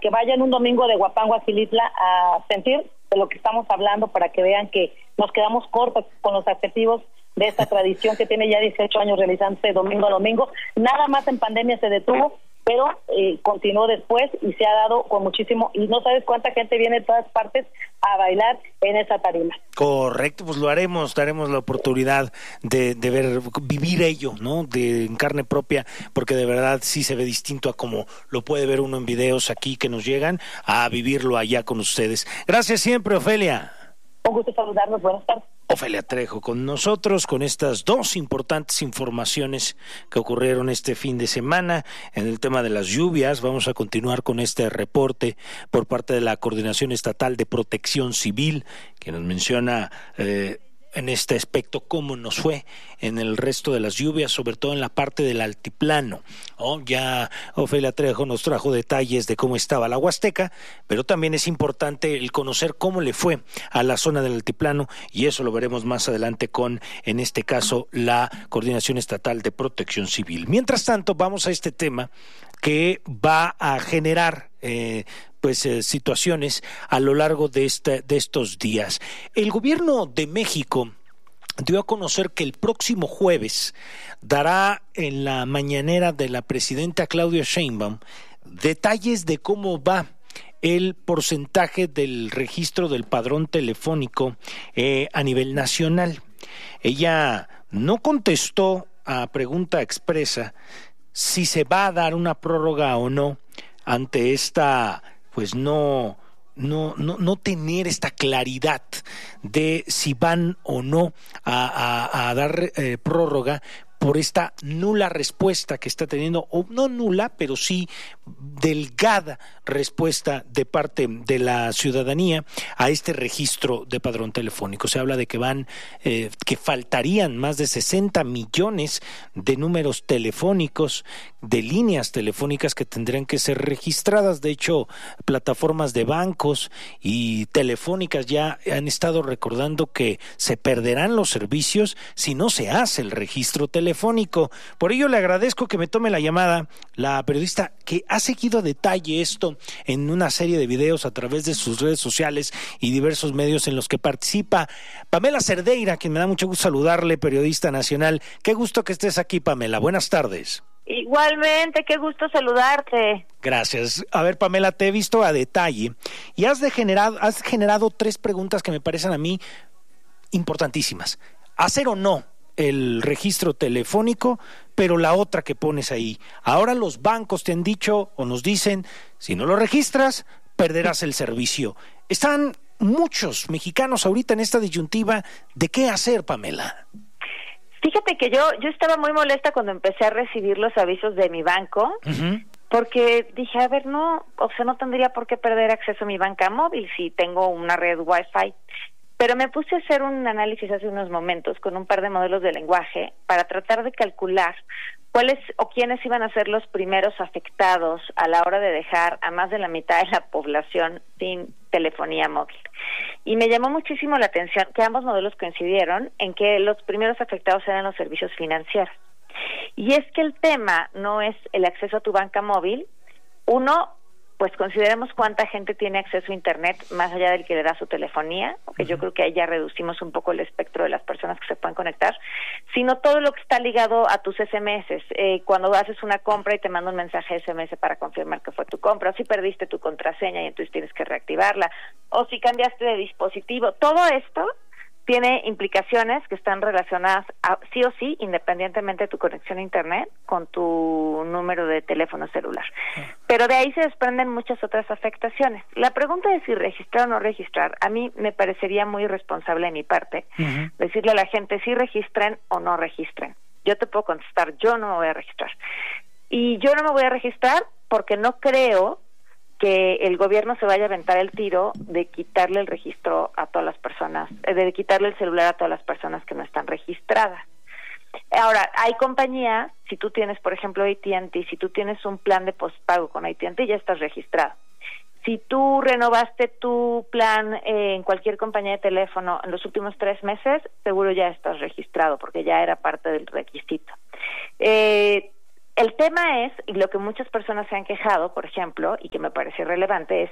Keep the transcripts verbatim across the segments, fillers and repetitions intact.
que vayan un domingo de Huapango a Xilitla a sentir de lo que estamos hablando, para que vean que nos quedamos cortos con los adjetivos de esta tradición que tiene ya dieciocho años realizándose domingo a domingo. Nada más en pandemia se detuvo, pero eh, continuó después y se ha dado con muchísimo, y no sabes cuánta gente viene de todas partes a bailar en esa tarima. Correcto, pues lo haremos, daremos la oportunidad de, de ver, vivir ello, ¿no? De en carne propia, porque de verdad sí se ve distinto a como lo puede ver uno en videos aquí que nos llegan, a vivirlo allá con ustedes. Gracias siempre, Ofelia. Un gusto saludarnos, buenas tardes. Ofelia Trejo con nosotros con estas dos importantes informaciones que ocurrieron este fin de semana en el tema de las lluvias. Vamos a continuar con este reporte por parte de la Coordinación Estatal de Protección Civil, que nos menciona eh, en este aspecto cómo nos fue en el resto de las lluvias, sobre todo en la parte del altiplano. Oh, ya Ofelia Trejo nos trajo detalles de cómo estaba la Huasteca, pero también es importante el conocer cómo le fue a la zona del altiplano, y eso lo veremos más adelante con, en este caso, la Coordinación Estatal de Protección Civil. Mientras tanto, vamos a este tema que va a generar eh, pues eh, situaciones a lo largo de este de estos días. El gobierno de México dio a conocer que el próximo jueves dará en la mañanera de la presidenta Claudia Sheinbaum detalles de cómo va el porcentaje del registro del padrón telefónico eh, a nivel nacional. Ella no contestó a pregunta expresa si se va a dar una prórroga o no ante esta, pues no, no, no, no tener esta claridad de si van o no a, a, a dar eh, prórroga por esta nula respuesta que está teniendo, o no nula, pero sí delgada respuesta de parte de la ciudadanía a este registro de padrón telefónico. Se habla de que van, eh, que faltarían más de sesenta millones de números telefónicos, de líneas telefónicas que tendrían que ser registradas. De hecho, plataformas de bancos y telefónicas ya han estado recordando que se perderán los servicios si no se hace el registro telefónico. Por ello le agradezco que me tome la llamada la periodista que ha seguido a detalle esto en una serie de videos a través de sus redes sociales y diversos medios en los que participa, Pamela Cerdeira, quien me da mucho gusto saludarle, periodista nacional. Qué gusto que estés aquí, Pamela. Buenas tardes. Igualmente, qué gusto saludarte. Gracias. A ver, Pamela, te he visto a detalle y has, degenerado, has generado tres preguntas que me parecen a mí importantísimas. ¿Hacer o no el registro telefónico? Pero la otra que pones ahí, ahora los bancos te han dicho o nos dicen, si no lo registras, perderás el servicio. Están muchos mexicanos ahorita en esta disyuntiva de qué hacer, Pamela. Fíjate que yo yo estaba muy molesta cuando empecé a recibir los avisos de mi banco, uh-huh. porque dije, a ver, no, o sea, no tendría por qué perder acceso a mi banca móvil si tengo una red Wi-Fi. Pero me puse a hacer un análisis hace unos momentos con un par de modelos de lenguaje para tratar de calcular cuáles o quiénes iban a ser los primeros afectados a la hora de dejar a más de la mitad de la población sin telefonía móvil. Y me llamó muchísimo la atención que ambos modelos coincidieron en que los primeros afectados eran los servicios financieros. Y es que el tema no es el acceso a tu banca móvil. Uno, pues consideremos cuánta gente tiene acceso a Internet más allá del que le da su telefonía, porque uh-huh. yo creo que ahí ya reducimos un poco el espectro de las personas que se pueden conectar, sino todo lo que está ligado a tus ese eme ese. Eh, cuando haces una compra y te manda un mensaje ese eme ese para confirmar que fue tu compra, o si perdiste tu contraseña y entonces tienes que reactivarla, o si cambiaste de dispositivo. Todo esto tiene implicaciones que están relacionadas a, sí o sí, independientemente de tu conexión a Internet, con tu número de teléfono celular. Pero de ahí se desprenden muchas otras afectaciones. La pregunta de si registrar o no registrar, a mí me parecería muy irresponsable de mi parte, uh-huh. decirle a la gente si registren o no registren. Yo te puedo contestar, yo no me voy a registrar. Y yo no me voy a registrar porque no creo que el gobierno se vaya a aventar el tiro de quitarle el registro a todas las personas, de quitarle el celular a todas las personas que no están registradas. Ahora, hay compañías, si tú tienes, por ejemplo, A T and T, si tú tienes un plan de postpago con A T and T, ya estás registrado. Si tú renovaste tu plan eh, en cualquier compañía de teléfono en los últimos tres meses, seguro ya estás registrado, porque ya era parte del requisito. Eh, el tema es, y lo que muchas personas se han quejado, por ejemplo, y que me parece relevante, es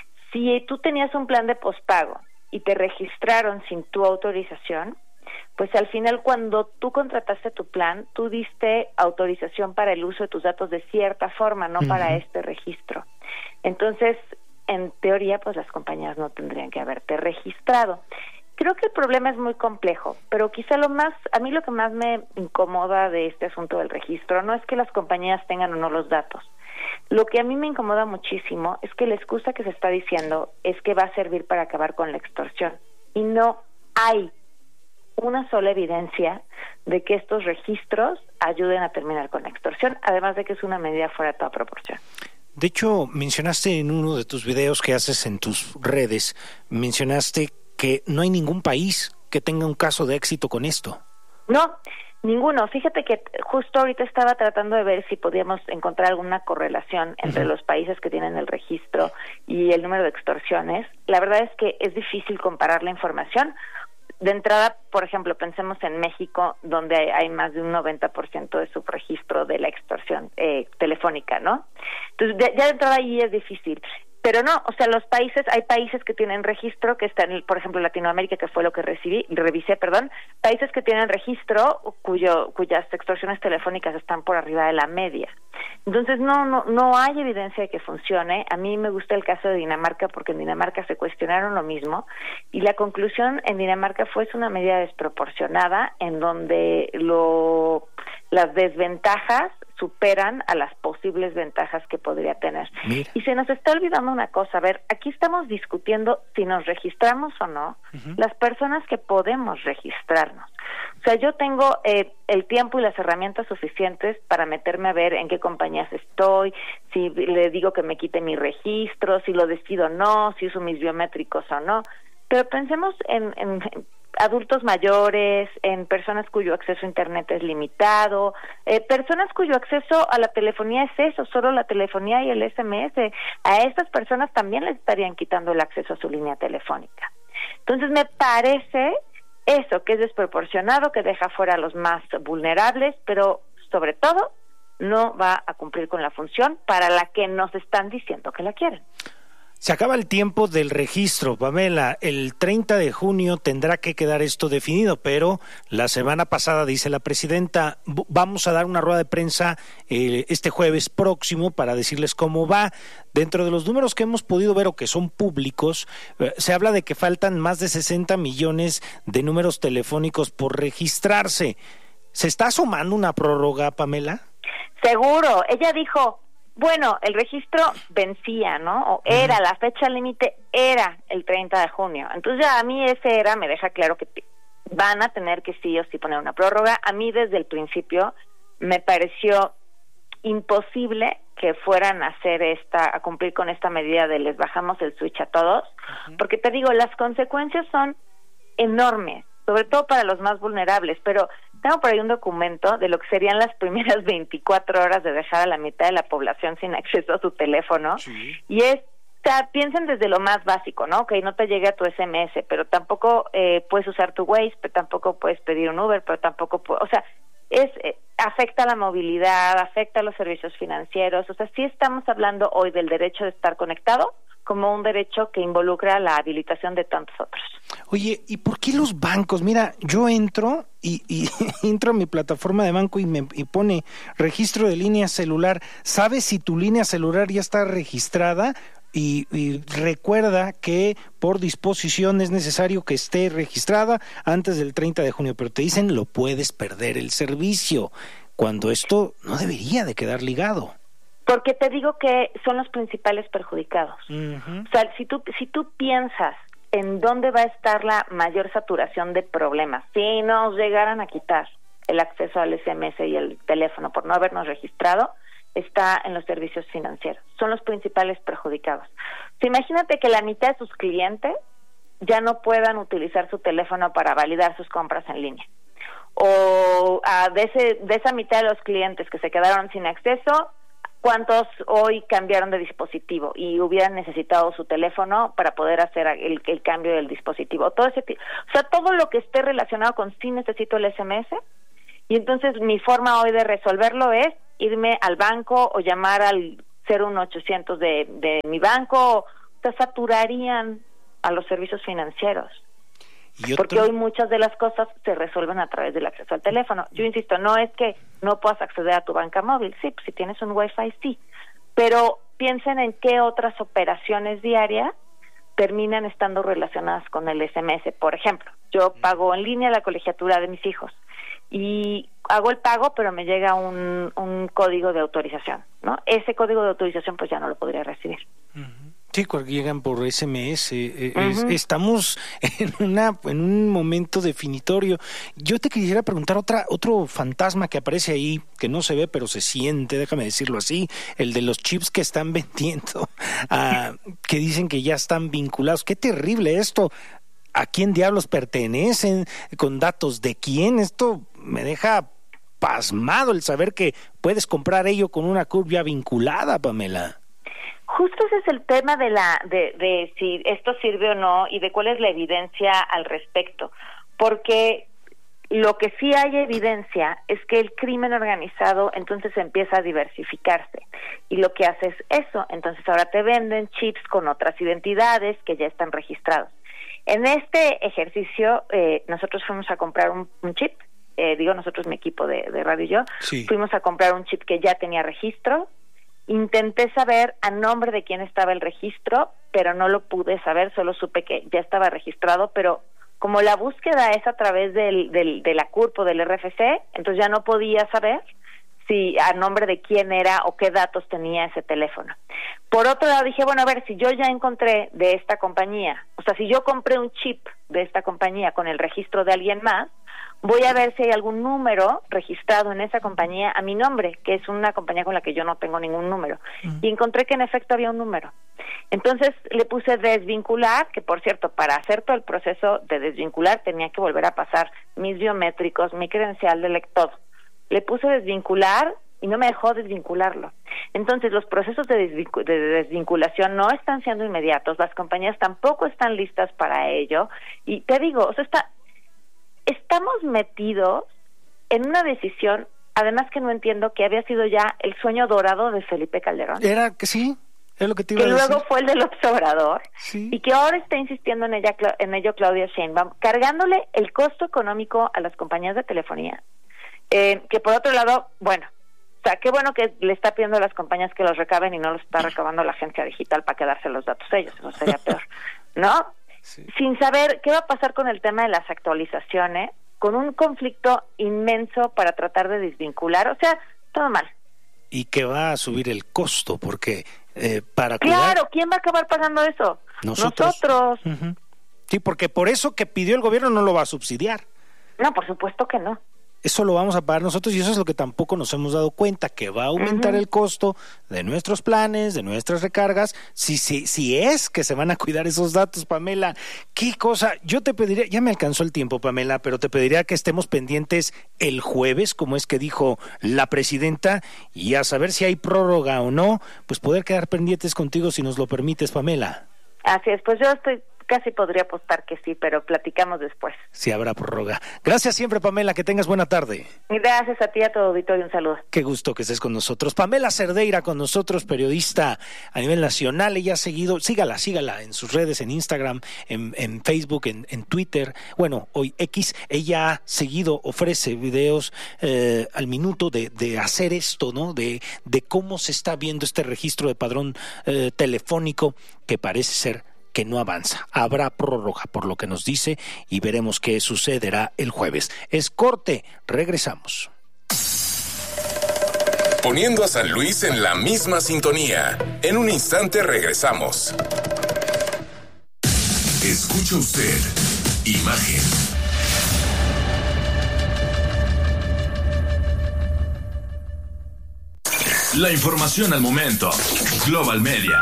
si tú tenías un plan de pospago y te registraron sin tu autorización, pues al final cuando tú contrataste tu plan, tú diste autorización para el uso de tus datos de cierta forma, no uh-huh. para este registro. Entonces, en teoría, pues las compañías no tendrían que haberte registrado. Creo que el problema es muy complejo, pero quizá lo más, a mí lo que más me incomoda de este asunto del registro no es que las compañías tengan o no los datos. Lo que a mí me incomoda muchísimo es que la excusa que se está diciendo es que va a servir para acabar con la extorsión. Y no hay una sola evidencia de que estos registros ayuden a terminar con la extorsión, además de que es una medida fuera de toda proporción. De hecho, mencionaste en uno de tus videos que haces en tus redes, mencionaste que no hay ningún país que tenga un caso de éxito con esto. No, ninguno. Fíjate que justo ahorita estaba tratando de ver si podíamos encontrar alguna correlación entre uh-huh. los países que tienen el registro y el número de extorsiones. La verdad es que es difícil comparar la información. De entrada, por ejemplo, pensemos en México, donde hay, hay más de un noventa por ciento de subregistro de la extorsión eh, telefónica, ¿no? Entonces, de, ya de entrada ahí es difícil. Pero no, o sea, los países, hay países que tienen registro, que están, por ejemplo, Latinoamérica, que fue lo que recibí, revisé, perdón, países que tienen registro cuyo cuyas extorsiones telefónicas están por arriba de la media. Entonces, no no no hay evidencia de que funcione. A mí me gusta el caso de Dinamarca porque en Dinamarca se cuestionaron lo mismo y la conclusión en Dinamarca fue es una medida desproporcionada en donde lo las desventajas superan a las posibles ventajas que podría tener. Mira. Y se nos está olvidando una cosa, a ver, aquí estamos discutiendo si nos registramos o no, uh-huh. las personas que podemos registrarnos. O sea, yo tengo eh, el tiempo y las herramientas suficientes para meterme a ver en qué compañías estoy, si le digo que me quite mi registro, si lo decido o no, si uso mis biométricos o no. Pero pensemos en, en, en adultos mayores, en personas cuyo acceso a Internet es limitado, eh, personas cuyo acceso a la telefonía es eso, solo la telefonía y el ese eme ese. A estas personas también les estarían quitando el acceso a su línea telefónica. Entonces me parece eso, que es desproporcionado, que deja fuera a los más vulnerables, pero sobre todo no va a cumplir con la función para la que nos están diciendo que la quieren. Se acaba el tiempo del registro, Pamela. El treinta de junio tendrá que quedar esto definido, pero la semana pasada, dice la presidenta, vamos a dar una rueda de prensa eh, este jueves próximo para decirles cómo va. Dentro de los números que hemos podido ver o que son públicos, eh, se habla de que faltan más de sesenta millones de números telefónicos por registrarse. ¿Se está asomando una prórroga, Pamela? Seguro. Ella dijo... Bueno, el registro vencía, ¿no? O era, la fecha límite era el treinta de junio. Entonces ya a mí ese era, me deja claro que van a tener que sí o sí poner una prórroga. A mí desde el principio me pareció imposible que fueran a hacer esta, a cumplir con esta medida de les bajamos el switch a todos, uh-huh. porque te digo, las consecuencias son enormes, sobre todo para los más vulnerables, pero tengo por ahí un documento de lo que serían las primeras veinticuatro horas de dejar a la mitad de la población sin acceso a su teléfono, sí. y es, o sea, piensen desde lo más básico, ¿no? Que no te llegue a tu ese eme ese, pero tampoco eh, puedes usar tu Waze, pero tampoco puedes pedir un Uber, pero tampoco puedes, o sea, es eh, afecta la movilidad, afecta los servicios financieros, o sea, sí estamos hablando hoy del derecho de estar conectado como un derecho que involucra la habilitación de tantos otros. Oye, ¿y por qué los bancos? Mira, yo entro y, y entro a mi plataforma de banco y me y pone registro de línea celular. ¿Sabes si tu línea celular ya está registrada? Y, y recuerda que por disposición es necesario que esté registrada antes del treinta de junio, pero te dicen lo puedes perder el servicio, cuando esto no debería de quedar ligado. Porque te digo que son los principales perjudicados. Uh-huh. O sea, si tú, si tú piensas en dónde va a estar la mayor saturación de problemas, si nos llegaran a quitar el acceso al ese eme ese y el teléfono por no habernos registrado, está en los servicios financieros. Son los principales perjudicados. O sea, imagínate que la mitad de sus clientes ya no puedan utilizar su teléfono para validar sus compras en línea. O uh, de, ese, de esa mitad de los clientes que se quedaron sin acceso, ¿cuántos hoy cambiaron de dispositivo y hubieran necesitado su teléfono para poder hacer el, el cambio del dispositivo? Todo ese, o sea, todo lo que esté relacionado con sí necesito el ese eme ese. Y entonces mi forma hoy de resolverlo es irme al banco o llamar al cero uno ochocientos de, de mi banco, o sea, saturarían a los servicios financieros. ¿Y porque hoy muchas de las cosas se resuelven a través del acceso al teléfono. Yo insisto, no es que no puedas acceder a tu banca móvil, sí, pues si tienes un Wi-Fi, sí, pero piensen en qué otras operaciones diarias terminan estando relacionadas con el S M S. Por ejemplo, yo pago en línea la colegiatura de mis hijos y hago el pago, pero me llega un, un código de autorización, ¿no? Ese código de autorización pues ya no lo podría recibir. Uh-huh. Sí, cuando llegan por S M S, eh, uh-huh. es, estamos en una en un momento definitorio. Yo te quisiera preguntar otra otro fantasma que aparece ahí, que no se ve pero se siente, déjame decirlo así, el de los chips que están vendiendo, uh, que dicen que ya están vinculados. Qué terrible esto. ¿A quién diablos pertenecen? ¿Con datos de quién? Esto me deja pasmado el saber que puedes comprar ello con una C U R P ya vinculada, Pamela. Justo ese es el tema de la de, de si esto sirve o no y de cuál es la evidencia al respecto, porque lo que sí hay evidencia es que el crimen organizado entonces empieza a diversificarse y lo que hace es eso, entonces ahora te venden chips con otras identidades que ya están registrados. En este ejercicio eh, nosotros fuimos a comprar un, un chip, eh, digo nosotros, mi equipo de, de radio y yo, sí. Fuimos a comprar un chip que ya tenía registro. Intenté saber a nombre de quién estaba el registro, pero no lo pude saber, solo supe que ya estaba registrado, pero como la búsqueda es a través del, del, de la C U R P o del R F C, entonces ya no podía saber si a nombre de quién era o qué datos tenía ese teléfono. Por otro lado dije, bueno, a ver, si yo ya encontré de esta compañía, o sea, si yo compré un chip de esta compañía con el registro de alguien más, voy a ver si hay algún número registrado en esa compañía a mi nombre, que es una compañía con la que yo no tengo ningún número. Uh-huh. Y encontré que en efecto había un número. Entonces le puse desvincular, que por cierto, para hacer todo el proceso de desvincular tenía que volver a pasar mis biométricos, mi credencial de lector. Le puse desvincular y no me dejó desvincularlo. Entonces los procesos de, desvincu- de desvinculación no están siendo inmediatos, las compañías tampoco están listas para ello. Y te digo, o sea, está... estamos metidos en una decisión, además que no entiendo, que había sido ya el sueño dorado de Felipe Calderón. Era que sí, es lo que te iba que a decir. luego fue el del López Obrador, sí. Y que ahora está insistiendo en, ella, en ello Claudia Sheinbaum, cargándole el costo económico a las compañías de telefonía, eh, que por otro lado, bueno, o sea, qué bueno que le está pidiendo a las compañías que los recaben y no los está recabando la agencia digital para quedarse los datos ellos, eso sería peor, ¿no? Sí. Sin saber qué va a pasar con el tema de las actualizaciones, con un conflicto inmenso para tratar de desvincular, o sea, todo mal. Y que va a subir el costo, porque eh, para Claro, cuidar... ¿quién va a acabar pagando eso? Nosotros. Nosotros. Uh-huh. Sí, porque por eso que pidió el gobierno no lo va a subsidiar. No, por supuesto que no. Eso lo vamos a pagar nosotros y eso es lo que tampoco nos hemos dado cuenta, que va a aumentar uh-huh. el costo de nuestros planes, de nuestras recargas, si, si, si es que se van a cuidar esos datos, Pamela. Qué cosa, yo te pediría, ya me alcanzó el tiempo, Pamela, pero te pediría que estemos pendientes el jueves, como es que dijo la presidenta, y a saber si hay prórroga o no, pues poder quedar pendientes contigo si nos lo permites, Pamela. Así es, pues yo estoy... casi podría apostar que sí, pero platicamos después. Sí habrá prórroga. Gracias siempre, Pamela, que tengas buena tarde. Gracias a ti, a todo auditorio, un saludo. Qué gusto que estés con nosotros. Pamela Cerdeira con nosotros, periodista a nivel nacional. Ella ha seguido, sígala, sígala en sus redes, en Instagram, en, en Facebook, en, en Twitter, bueno, hoy X. Ella ha seguido, ofrece videos eh, al minuto de, de hacer esto, ¿no? De, de cómo se está viendo este registro de padrón eh, telefónico que parece ser que no avanza. Habrá prórroga, por lo que nos dice, y veremos qué sucederá el jueves. Es corte, regresamos. Poniendo a San Luis en la misma sintonía. En un instante regresamos. Escucha usted Imagen. La información al momento. Global Media.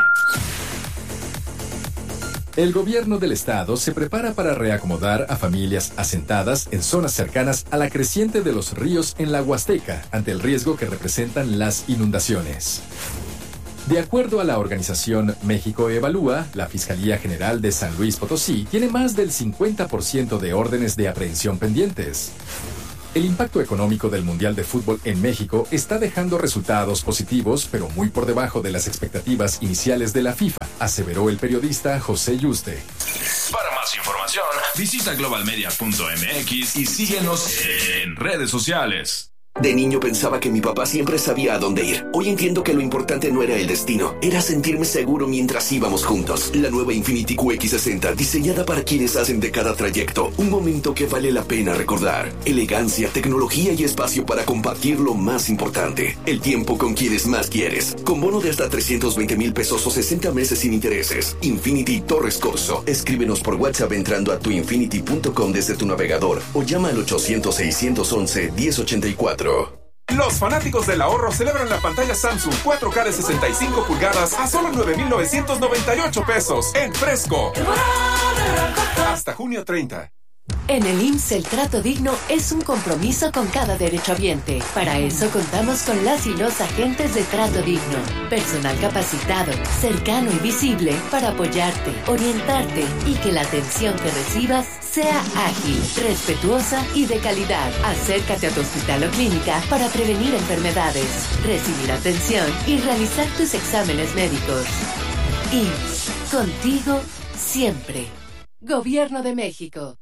El gobierno del estado se prepara para reacomodar a familias asentadas en zonas cercanas a la creciente de los ríos en la Huasteca ante el riesgo que representan las inundaciones. De acuerdo a la organización México Evalúa, la Fiscalía General de San Luis Potosí tiene más del cincuenta por ciento de órdenes de aprehensión pendientes. El impacto económico del Mundial de Fútbol en México está dejando resultados positivos, pero muy por debajo de las expectativas iniciales de la FIFA, aseveró el periodista José Yuste. Para más información, visita global media punto m x y síguenos en redes sociales. De niño pensaba que mi papá siempre sabía a dónde ir. Hoy entiendo que lo importante no era el destino, era sentirme seguro mientras íbamos juntos. La nueva Infiniti Q X sesenta, diseñada para quienes hacen de cada trayecto un momento que vale la pena recordar. Elegancia, tecnología y espacio para compartir lo más importante, el tiempo con quienes más quieres. Con bono de hasta trescientos veinte mil pesos o sesenta meses sin intereses. Infiniti Torres Corso. Escríbenos por WhatsApp entrando a tu infinity punto com desde tu navegador o llama al ochocientos, seiscientos once, diez ochenta y cuatro. Los fanáticos del ahorro celebran la pantalla Samsung cuatro K de sesenta y cinco pulgadas a solo nueve mil novecientos noventa y ocho pesos en Fresco. Hasta junio treinta. En el I M S S el trato digno es un compromiso con cada derechohabiente. Para eso contamos con las y los agentes de trato digno. Personal capacitado, cercano y visible para apoyarte, orientarte y que la atención que recibas sea ágil, respetuosa y de calidad. Acércate a tu hospital o clínica para prevenir enfermedades, recibir atención y realizar tus exámenes médicos. I M S S, contigo siempre. Gobierno de México.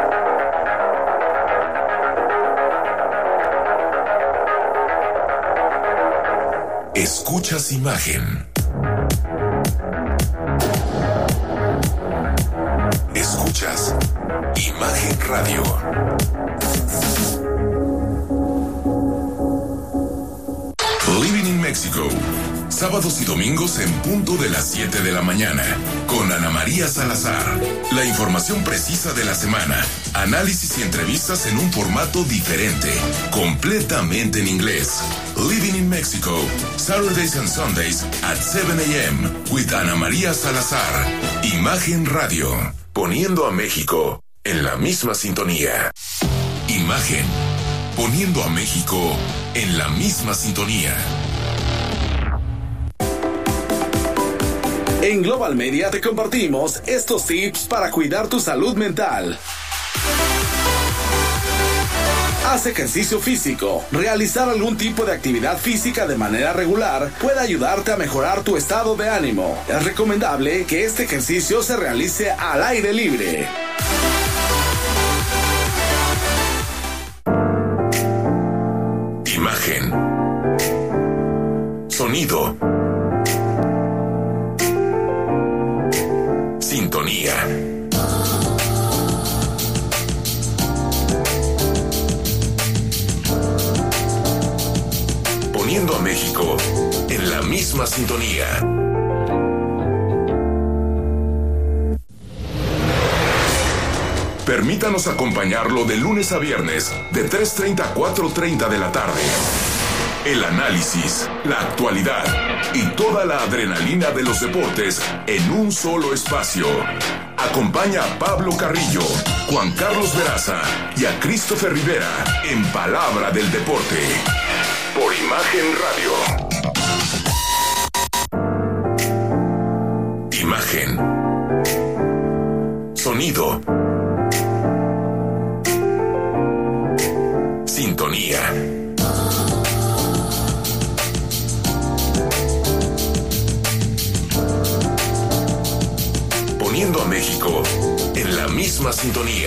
Escuchas Imagen. Escuchas Imagen Radio. Living in Mexico. Sábados y domingos en punto de las siete de la mañana. Con Ana María Salazar. La información precisa de la semana. Análisis y entrevistas en un formato diferente. Completamente en inglés. Living in Mexico. Saturdays and Sundays at seven a.m. with Ana María Salazar. Imagen Radio. Poniendo a México en la misma sintonía. Imagen. Poniendo a México en la misma sintonía. En Global Media te compartimos estos tips para cuidar tu salud mental. Haz ejercicio físico. Realizar algún tipo de actividad física de manera regular puede ayudarte a mejorar tu estado de ánimo. Es recomendable que este ejercicio se realice al aire libre. Imagen. Sonido. Sintonía. Poniendo a México en la misma sintonía. Permítanos acompañarlo de lunes a viernes de tres treinta a cuatro treinta de la tarde. El análisis, la actualidad y toda la adrenalina de los deportes en un solo espacio. Acompaña a Pablo Carrillo, Juan Carlos Veraza y a Christopher Rivera en Palabra del Deporte. Por Imagen Radio. Imagen. Sonido. Sintonía. Poniendo a México en la misma sintonía.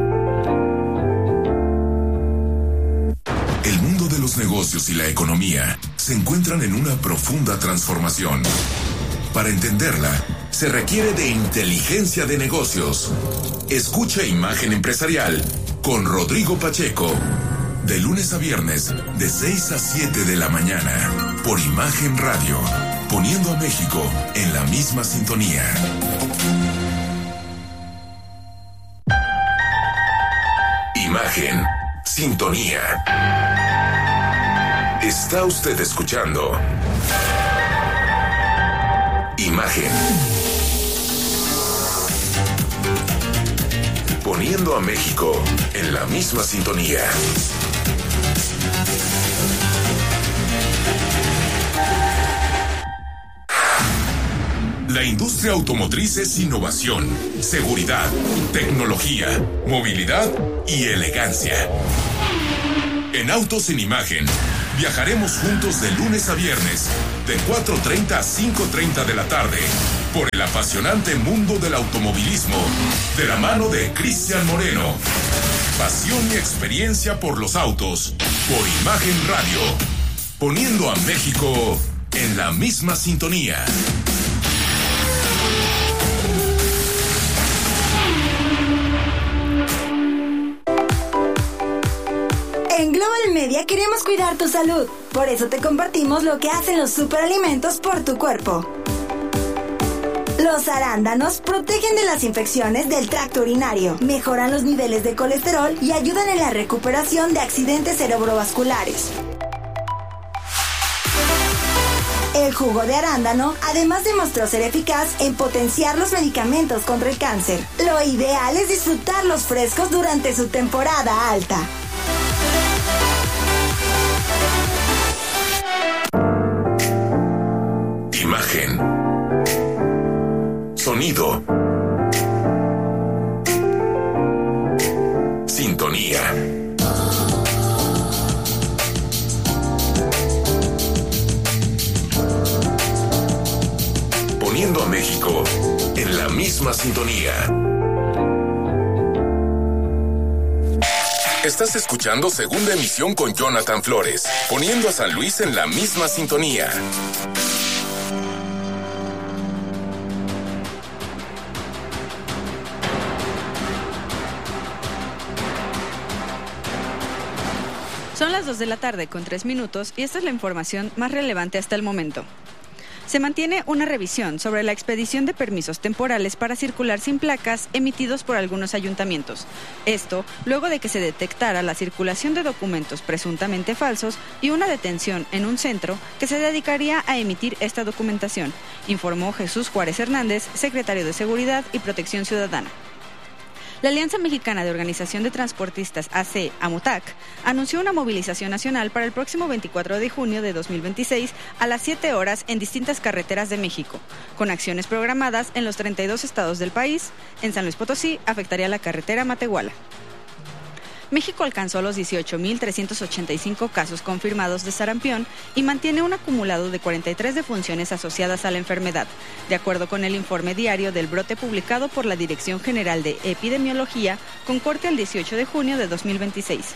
El mundo de los negocios y la economía se encuentran en una profunda transformación. Para entenderla, se requiere de inteligencia de negocios. Escucha Imagen Empresarial con Rodrigo Pacheco. De lunes a viernes, de seis a siete de la mañana. Por Imagen Radio. Poniendo a México en la misma sintonía. Imagen. Sintonía. Está usted escuchando Imagen. Poniendo a México en la misma sintonía. La industria automotriz es innovación, seguridad, tecnología, movilidad y elegancia. En Autos sin Imagen, viajaremos juntos de lunes a viernes, de cuatro treinta a cinco treinta de la tarde, por el apasionante mundo del automovilismo, de la mano de Cristian Moreno. Pasión y experiencia por los autos, por Imagen Radio, poniendo a México en la misma sintonía. En Global Media queremos cuidar tu salud. Por eso te compartimos lo que hacen los superalimentos por tu cuerpo. Los arándanos protegen de las infecciones del tracto urinario, mejoran los niveles de colesterol y ayudan en la recuperación de accidentes cerebrovasculares. El jugo de arándano además demostró ser eficaz en potenciar los medicamentos contra el cáncer. Lo ideal es disfrutarlos frescos durante su temporada alta. Imagen. Sonido. Sintonía. Poniendo a México en la misma sintonía. Estás escuchando Segunda Emisión con Jonathan Flores, poniendo a San Luis en la misma sintonía. Son las dos de la tarde con tres minutos y esta es la información más relevante hasta el momento. Se mantiene una revisión sobre la expedición de permisos temporales para circular sin placas emitidos por algunos ayuntamientos. Esto luego de que se detectara la circulación de documentos presuntamente falsos y una detención en un centro que se dedicaría a emitir esta documentación, informó Jesús Juárez Hernández, secretario de Seguridad y Protección Ciudadana. La Alianza Mexicana de Organización de Transportistas A C, AMUTAC, anunció una movilización nacional para el próximo veinticuatro de junio de dos mil veintiséis a las siete horas en distintas carreteras de México, con acciones programadas en los treinta y dos estados del país. En San Luis Potosí afectaría la carretera Matehuala. México alcanzó los dieciocho mil trescientos ochenta y cinco casos confirmados de sarampión y mantiene un acumulado de cuarenta y tres defunciones asociadas a la enfermedad, de acuerdo con el informe diario del brote publicado por la Dirección General de Epidemiología con corte al dieciocho de junio de dos mil veintiséis.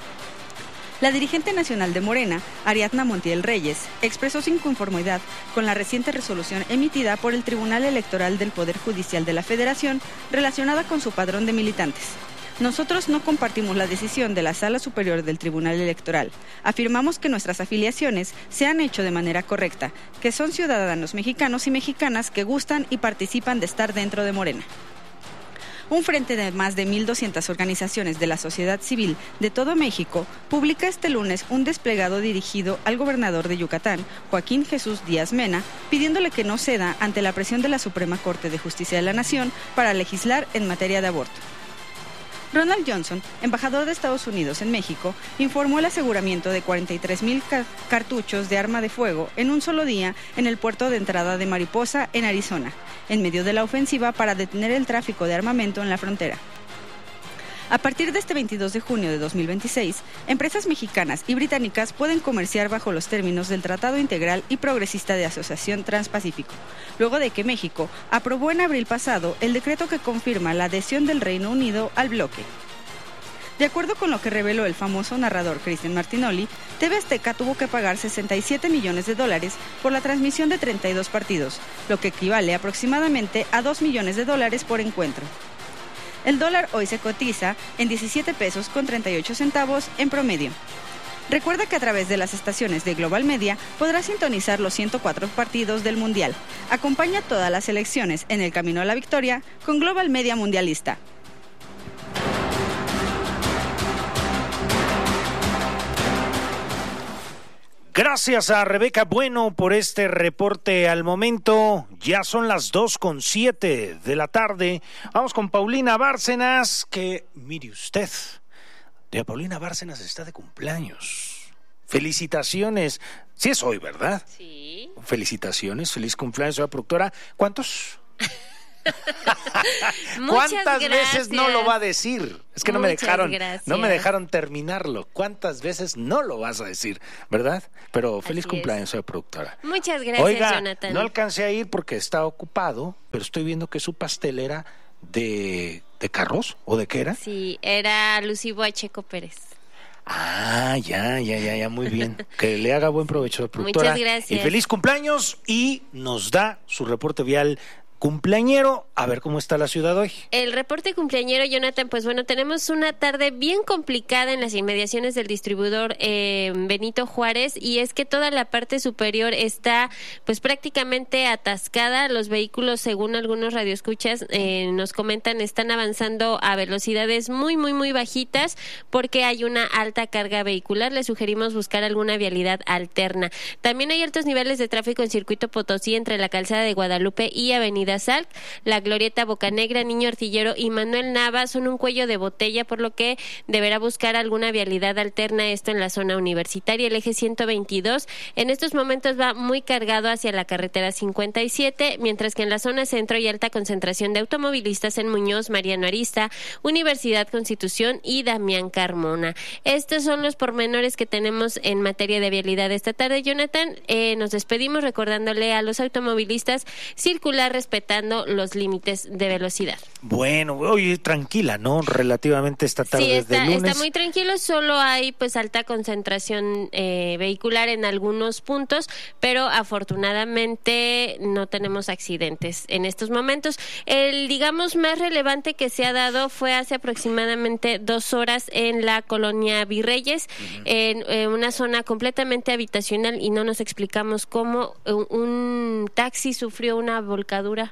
La dirigente nacional de Morena, Ariadna Montiel Reyes, expresó su inconformidad con la reciente resolución emitida por el Tribunal Electoral del Poder Judicial de la Federación relacionada con su padrón de militantes. Nosotros no compartimos la decisión de la Sala Superior del Tribunal Electoral. Afirmamos que nuestras afiliaciones se han hecho de manera correcta, que son ciudadanos mexicanos y mexicanas que gustan y participan de estar dentro de Morena. Un frente de más de mil doscientas organizaciones de la sociedad civil de todo México publica este lunes un desplegado dirigido al gobernador de Yucatán, Joaquín Jesús Díaz Mena, pidiéndole que no ceda ante la presión de la Suprema Corte de Justicia de la Nación para legislar en materia de aborto. Ronald Johnson, embajador de Estados Unidos en México, informó el aseguramiento de cuarenta y tres mil ca- cartuchos de arma de fuego en un solo día en el puerto de entrada de Mariposa, en Arizona, en medio de la ofensiva para detener el tráfico de armamento en la frontera. A partir de este veintidós de junio de dos mil veintiséis, empresas mexicanas y británicas pueden comerciar bajo los términos del Tratado Integral y Progresista de Asociación Transpacífico, luego de que México aprobó en abril pasado el decreto que confirma la adhesión del Reino Unido al bloque. De acuerdo con lo que reveló el famoso narrador Cristian Martinoli, T V Azteca tuvo que pagar sesenta y siete millones de dólares por la transmisión de treinta y dos partidos, lo que equivale aproximadamente a dos millones de dólares por encuentro. El dólar hoy se cotiza en diecisiete pesos con treinta y ocho centavos en promedio. Recuerda que a través de las estaciones de Global Media podrás sintonizar los ciento cuatro partidos del Mundial. Acompaña todas las selecciones en el camino a la victoria con Global Media Mundialista. Gracias a Rebeca Bueno por este reporte al momento. Ya son las dos con siete de la tarde. Vamos con Paulina Bárcenas, que mire usted, doña Paulina Bárcenas está de cumpleaños. Felicitaciones. Sí es hoy, ¿verdad? Sí. Felicitaciones, feliz cumpleaños, señora productora. ¿Cuántos? ¿Cuántas veces no lo va a decir? Es que no me Muchas dejaron, gracias. no me dejaron terminarlo. ¿Cuántas veces no lo vas a decir? ¿Verdad? Pero feliz Así cumpleaños, soy productora. Muchas gracias, Oiga, Jonathan. no alcancé a ir porque estaba ocupado, pero estoy viendo que su pastel era de, de carros, ¿o de qué era? Sí, era alusivo a Checo Pérez. Ah, ya, ya, ya, ya, muy bien. Que le haga buen provecho a la productora. Muchas gracias. Y feliz cumpleaños, y nos da su reporte vial cumpleañero. A ver cómo está la ciudad hoy. El reporte cumpleañero, Jonathan, pues bueno, tenemos una tarde bien complicada en las inmediaciones del distribuidor eh, Benito Juárez, y es que toda la parte superior está pues prácticamente atascada. Los vehículos, según algunos radioescuchas eh, nos comentan, están avanzando a velocidades muy, muy, muy bajitas porque hay una alta carga vehicular. Les sugerimos buscar alguna vialidad alterna. También hay altos niveles de tráfico en Circuito Potosí entre la calzada de Guadalupe y Avenida Salc. La Glorieta Bocanegra, Niño Artillero y Manuel Nava son un cuello de botella, por lo que deberá buscar alguna vialidad alterna, esto en la zona universitaria. El eje ciento veintidós en estos momentos va muy cargado hacia la carretera cincuenta y siete, mientras que en la zona centro hay alta concentración de automovilistas en Muñoz, Mariano Arista, Universidad Constitución y Damián Carmona. Estos son los pormenores que tenemos en materia de vialidad esta tarde, Jonathan. Eh, nos despedimos recordándole a los automovilistas circular respetando los límites de velocidad. Bueno, oye, tranquila, ¿no? Relativamente esta tarde sí, está, de lunes. está muy tranquilo, solo hay pues alta concentración eh, vehicular en algunos puntos, pero afortunadamente no tenemos accidentes en estos momentos. El, digamos, más relevante que se ha dado fue hace aproximadamente dos horas en la colonia Virreyes, uh-huh. en, en una zona completamente habitacional, y no nos explicamos cómo un, un taxi sufrió una volcadura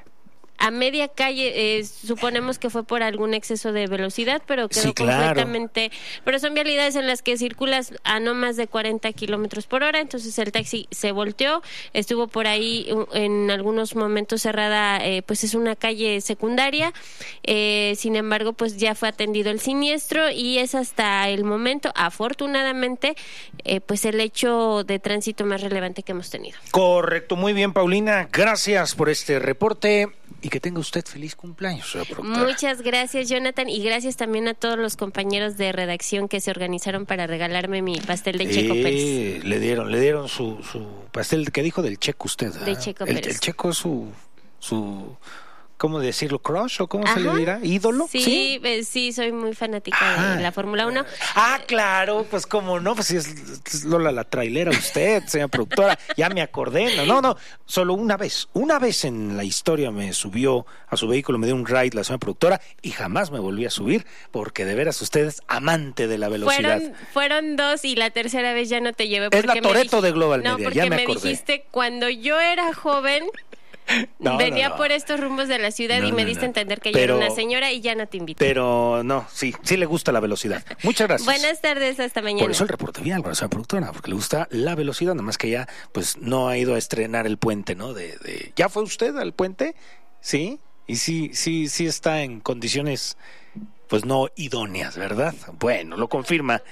a media calle. Eh, suponemos que fue por algún exceso de velocidad, pero quedó sí, claro. completamente... Pero son vialidades en las que circulas a no más de cuarenta kilómetros por hora, entonces el taxi se volteó, estuvo por ahí en algunos momentos cerrada, eh, pues es una calle secundaria, eh, sin embargo, pues ya fue atendido el siniestro, y es hasta el momento, afortunadamente, eh, pues el hecho de tránsito más relevante que hemos tenido. Correcto, muy bien, Paulina, gracias por este reporte. Y que tenga usted feliz cumpleaños, señora productora. Muchas gracias, Jonathan, y gracias también a todos los compañeros de redacción que se organizaron para regalarme mi pastel de Checo eh, Pérez. Le dieron, le dieron su, su pastel. ¿Qué dijo del Checo usted? De Checo el, Pérez. El Checo es su, su, ¿cómo decirlo? ¿Crush o cómo Ajá. se le dirá? ¿Ídolo? Sí, sí, eh, sí soy muy fanática ah. de la Fórmula uno. Ah, claro, pues cómo no, pues es, es Lola la trailera usted, señora productora, ya me acordé, no, no, no, solo una vez, una vez en la historia me subió a su vehículo, me dio un ride la señora productora y jamás me volví a subir, porque de veras usted es amante de la velocidad. Fueron, fueron dos y la tercera vez ya no te llevé. Es la Toretto dij- de Global no, Media, porque ya me me acordé. dijiste, cuando yo era joven... No, venía no, no. por estos rumbos de la ciudad no, y me no, diste no. a entender que pero, yo era una señora y ya no te invité. Pero no, sí, sí le gusta la velocidad. Muchas gracias. Buenas tardes, hasta mañana. Por eso el reporte vial, para la productora, porque le gusta la velocidad, nada más que ya pues no ha ido a estrenar el puente, ¿no? De, de... ¿Ya fue usted al puente? Sí, y sí, sí, sí está en condiciones pues no idóneas, ¿verdad? Bueno, lo confirma.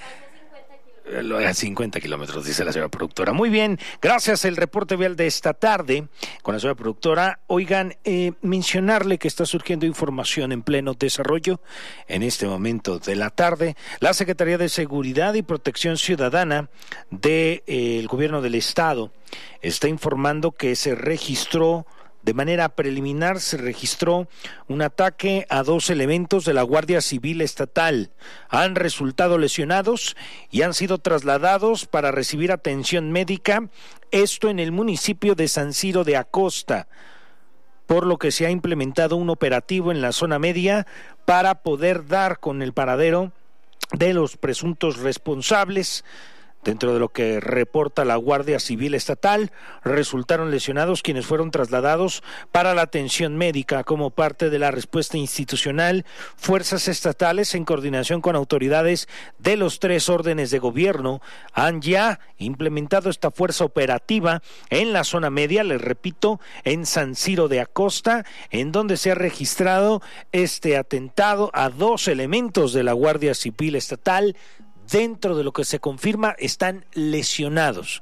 A cincuenta kilómetros, dice la señora productora. Muy bien, gracias. El reporte vial de esta tarde con la señora productora. Oigan, eh, mencionarle que está surgiendo información en pleno desarrollo en este momento de la tarde. La Secretaría de Seguridad y Protección Ciudadana del eh, Gobierno del Estado está informando que se registró de manera preliminar se registró un ataque a dos elementos de la Guardia Civil Estatal. Han resultado lesionados y han sido trasladados para recibir atención médica, esto en el municipio de San Ciro de Acosta, por lo que se ha implementado un operativo en la zona media para poder dar con el paradero de los presuntos responsables. Dentro de lo que reporta la Guardia Civil Estatal, resultaron lesionados quienes fueron trasladados para la atención médica como parte de la respuesta institucional. Fuerzas estatales, en coordinación con autoridades de los tres órdenes de gobierno, han ya implementado esta fuerza operativa en la zona media, les repito, en San Ciro de Acosta, en donde se ha registrado este atentado a dos elementos de la Guardia Civil Estatal. Dentro de lo que se confirma, están lesionados.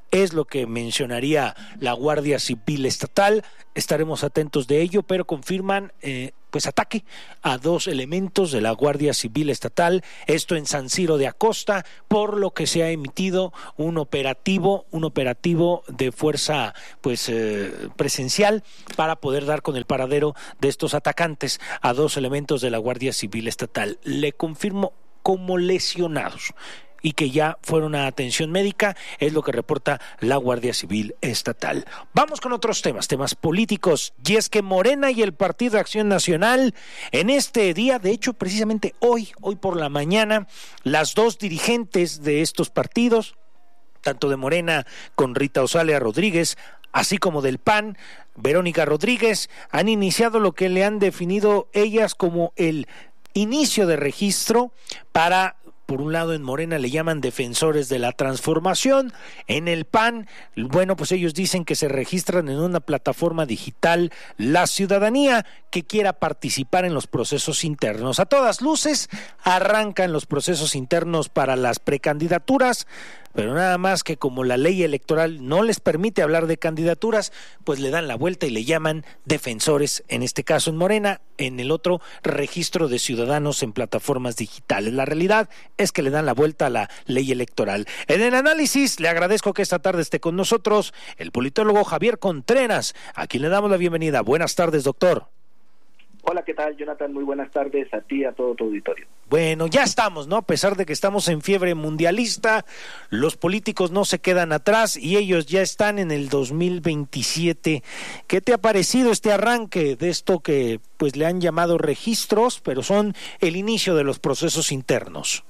es lo que mencionaría la Guardia Civil Estatal. Estaremos atentos de ello, pero confirman eh, pues ataque a dos elementos de la Guardia Civil Estatal, esto en San Ciro de Acosta, por lo que se ha emitido un operativo, un operativo de fuerza pues eh, presencial para poder dar con el paradero de estos atacantes a dos elementos de la Guardia Civil Estatal. Le confirmo como lesionados y que ya fueron a atención médica, es lo que reporta la Guardia Civil Estatal. Vamos con otros temas, temas políticos, y es que Morena y el Partido Acción Nacional, en este día, de hecho precisamente hoy, hoy por la mañana, las dos dirigentes de estos partidos, tanto de Morena con Rita Osalia Rodríguez, así como del P A N, Verónica Rodríguez, han iniciado lo que le han definido ellas como el inicio de registro para, por un lado en Morena le llaman defensores de la transformación, en el P A N, bueno, pues ellos dicen que se registran en una plataforma digital, la ciudadanía que quiera participar en los procesos internos. A todas luces, arrancan los procesos internos para las precandidaturas, pero nada más que como la ley electoral no les permite hablar de candidaturas, pues le dan la vuelta y le llaman defensores, en este caso en Morena, en el otro registro de ciudadanos en plataformas digitales. La realidad es que le dan la vuelta a la ley electoral. En el análisis le agradezco que esta tarde esté con nosotros el politólogo Javier Contreras, a quien le damos la bienvenida. Buenas tardes, doctor. Hola, ¿qué tal, Jonathan? Muy buenas tardes a ti y a todo tu auditorio. Bueno, ya estamos, ¿no? A pesar de que estamos en fiebre mundialista, los políticos no se quedan atrás y ellos ya están en el dos mil veintisiete. ¿Qué te ha parecido este arranque de esto que pues le han llamado registros, pero son el inicio de los procesos internos?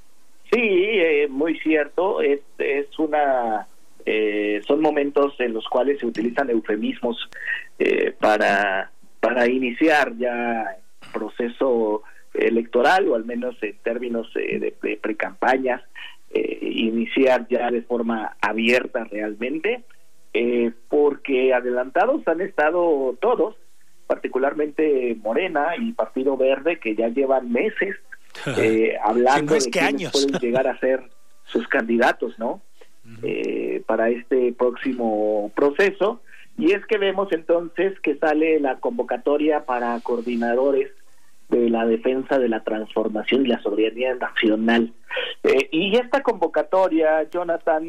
Sí, eh, muy cierto. Es, es una... Eh, son momentos en los cuales se utilizan eufemismos eh, para... para iniciar ya el proceso electoral, o al menos en términos eh, de, de pre-campañas, eh, iniciar ya de forma abierta realmente, eh, porque adelantados han estado todos, particularmente Morena y Partido Verde, que ya llevan meses eh, hablando de quiénes años. pueden llegar a ser sus candidatos, ¿no? Uh-huh. eh, para este próximo proceso. Y es que vemos entonces que sale la convocatoria para coordinadores de la defensa de la transformación y la soberanía nacional. Eh, y esta convocatoria, Jonathan,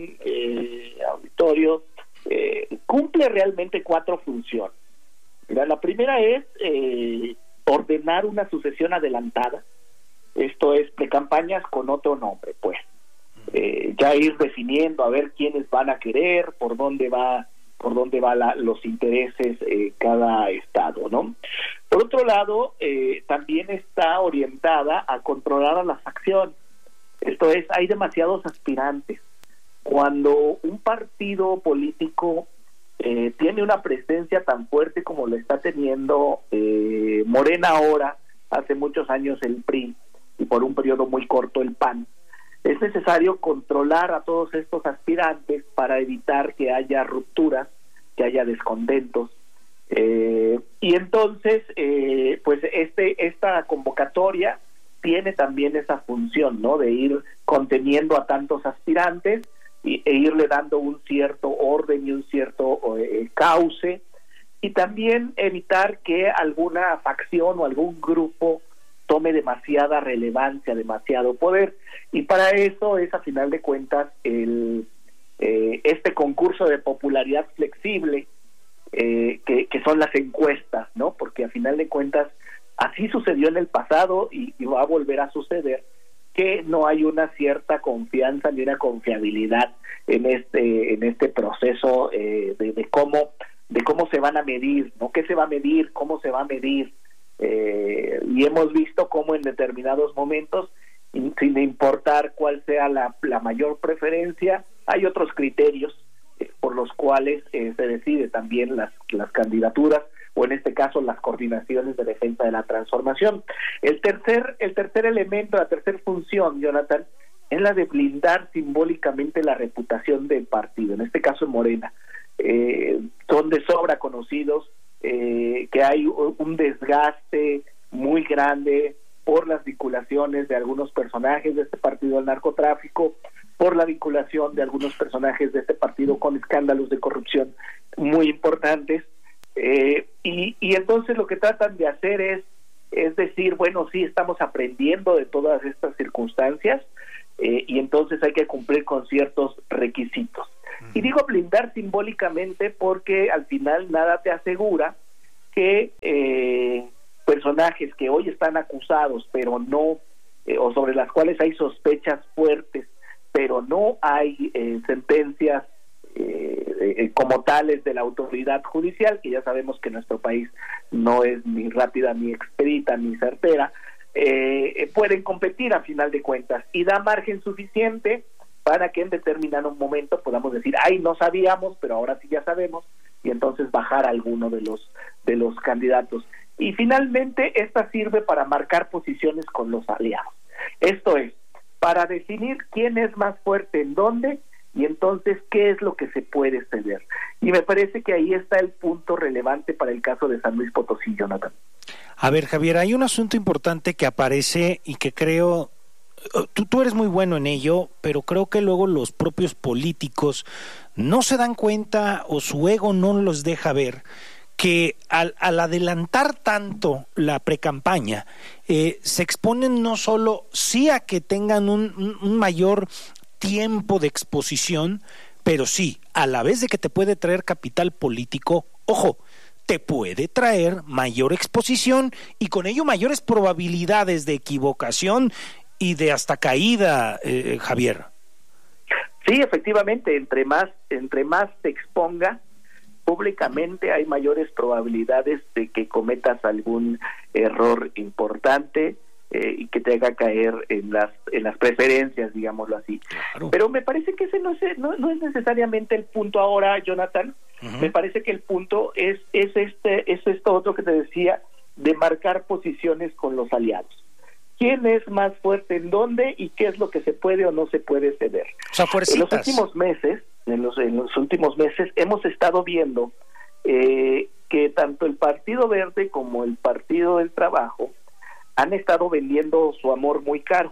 eh, auditorio, eh, cumple realmente cuatro funciones. Mira, la primera es eh, ordenar una sucesión adelantada. Esto es precampañas con otro nombre, pues. Eh, ya ir definiendo a ver quiénes van a querer, por dónde va por dónde van los intereses eh, cada estado, ¿no? Por otro lado, eh, también está orientada a controlar a la facción. Esto es, hay demasiados aspirantes. Cuando un partido político eh, tiene una presencia tan fuerte como lo está teniendo eh, Morena ahora, hace muchos años el P R I, y por un periodo muy corto el P A N, es necesario controlar a todos estos aspirantes para evitar que haya rupturas, que haya descontentos. Eh, y entonces, eh, pues este esta convocatoria tiene también esa función, ¿no? De ir conteniendo a tantos aspirantes y, e irle dando un cierto orden y un cierto eh, cauce, y también evitar que alguna facción o algún grupo tome demasiada relevancia, demasiado poder. Y para eso es, a final de cuentas, el eh, este concurso de popularidad flexible, eh, que, que son las encuestas, ¿no? Porque a final de cuentas así sucedió en el pasado y, y va a volver a suceder, que no hay una cierta confianza ni una confiabilidad en este en este proceso eh, de, de cómo de cómo se van a medir, ¿no? ¿Qué se va a medir? ¿Cómo se va a medir? Eh, y hemos visto cómo en determinados momentos, sin importar cuál sea la, la mayor preferencia, hay otros criterios eh, por los cuales eh, se decide también las, las candidaturas, o en este caso las coordinaciones de defensa de la transformación. El tercer, el tercer elemento, la tercera función, Jonathan, es la de blindar simbólicamente la reputación del partido, en este caso en Morena. Eh, son de sobra conocidos eh, que hay un desgaste muy grande por las vinculaciones de algunos personajes de este partido al narcotráfico, por la vinculación de algunos personajes de este partido con escándalos de corrupción muy importantes. Eh, y, y entonces lo que tratan de hacer es, es decir, bueno, sí estamos aprendiendo de todas estas circunstancias, eh, y entonces hay que cumplir con ciertos requisitos. Uh-huh. Y digo blindar simbólicamente porque al final nada te asegura que eh, personajes que hoy están acusados, pero no, eh, o sobre las cuales hay sospechas fuertes, pero no hay eh, sentencias eh, eh, como tales de la autoridad judicial, que ya sabemos que nuestro país no es ni rápida, ni expedita, ni certera, eh, pueden competir a final de cuentas, y da margen suficiente para que en determinado momento podamos decir, ay, no sabíamos, pero ahora sí ya sabemos, y entonces bajar a alguno de los, de los candidatos. Y finalmente, esta sirve para marcar posiciones con los aliados. Esto es, para definir quién es más fuerte en dónde, y entonces qué es lo que se puede ceder. Y me parece que ahí está el punto relevante para el caso de San Luis Potosí, Jonathan. A ver, Javier, hay un asunto importante que aparece y que creo, tú, tú eres muy bueno en ello, pero creo que luego los propios políticos no se dan cuenta o su ego no los deja ver, que al, al adelantar tanto la precampaña, eh, se exponen no solo sí a que tengan un, un, un mayor tiempo de exposición, pero sí, a la vez de que te puede traer capital político, ojo, te puede traer mayor exposición y con ello mayores probabilidades de equivocación y de hasta caída, eh, Javier. Sí, efectivamente, entre más, entre más te exponga públicamente, hay mayores probabilidades de que cometas algún error importante eh, y que te haga caer en las en las preferencias, digámoslo así. Claro. Pero me parece que ese no es, no, no es necesariamente el punto ahora, Jonathan. Uh-huh. Me parece que el punto es, es, este, es esto otro que te decía, de marcar posiciones con los aliados. ¿Quién es más fuerte en dónde y qué es lo que se puede o no se puede ceder? O sea, en los últimos meses, en los, en los últimos meses hemos estado viendo eh, que tanto el Partido Verde como el Partido del Trabajo han estado vendiendo su amor muy caro.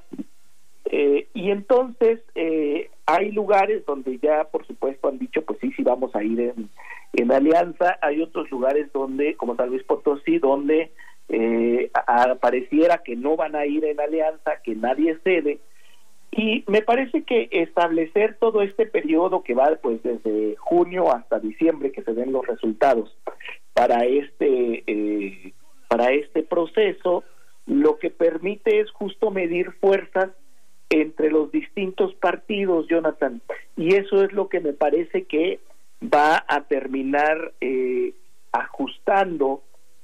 Eh, y entonces eh, hay lugares donde ya, por supuesto, han dicho, pues sí, sí vamos a ir en, en alianza. Hay otros lugares donde, como San Luis Potosí, donde eh, a, pareciera que no van a ir en alianza, que nadie cede. Y me parece que establecer todo este periodo que va pues desde junio hasta diciembre, que se den los resultados para este eh, para este proceso, lo que permite es justo medir fuerzas entre los distintos partidos, Jonathan, y eso es lo que me parece que va a terminar eh, ajustando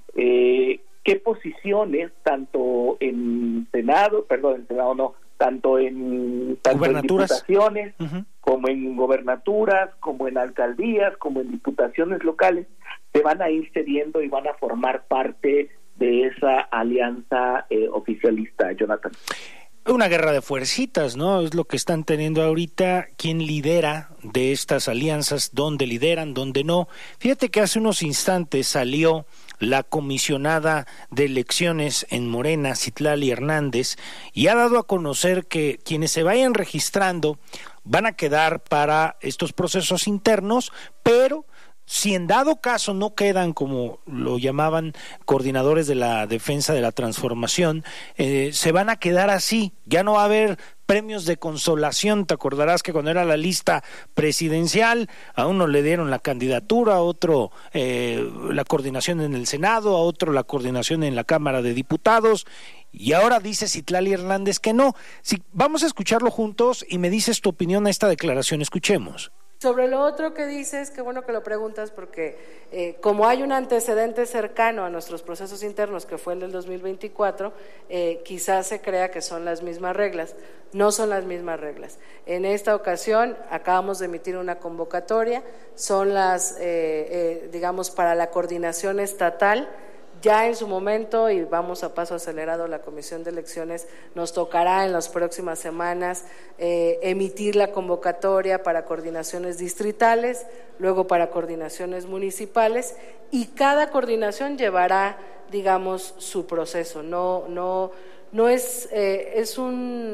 eh, qué posiciones, tanto en Senado, perdón, en Senado no, tanto en, tanto en diputaciones, uh-huh, como en gobernaturas, como en alcaldías, como en diputaciones locales, se van a ir cediendo y van a formar parte de esa alianza eh, oficialista, Jonathan. Una guerra de fuercitas, ¿no? Es lo que están teniendo ahorita. ¿Quién lidera de estas alianzas? ¿Dónde lideran? ¿Dónde no? Fíjate que hace unos instantes salió la comisionada de elecciones en Morena, Citlali Hernández, y ha dado a conocer que quienes se vayan registrando van a quedar para estos procesos internos, pero si en dado caso no quedan, como lo llamaban, coordinadores de la defensa de la transformación, eh, se van a quedar así, ya no va a haber premios de consolación. Te acordarás que cuando era la lista presidencial, a uno le dieron la candidatura, a otro eh, la coordinación en el Senado, a otro la coordinación en la Cámara de Diputados, y ahora dice Citlali Hernández que no. Si, vamos a escucharlo juntos y me dices tu opinión a esta declaración. Escuchemos. Sobre lo otro que dices, qué bueno que lo preguntas, porque eh, como hay un antecedente cercano a nuestros procesos internos, que fue el del dos mil veinticuatro, eh, quizás se crea que son las mismas reglas. No son las mismas reglas. En esta ocasión acabamos de emitir una convocatoria, son las, eh, eh, digamos, para la coordinación estatal. Ya en su momento, y vamos a paso acelerado, la Comisión de Elecciones nos tocará en las próximas semanas eh, emitir la convocatoria para coordinaciones distritales, luego para coordinaciones municipales, y cada coordinación llevará, digamos, su proceso. No, no, no es, eh, es un